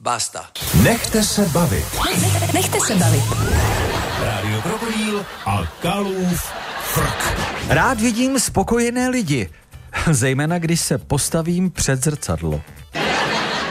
Basta. Nechte se bavit. Nechte se bavit. Rádio Krokodýl a Kalův frk. Rád vidím spokojené lidi, zejména když se postavím před zrcadlo.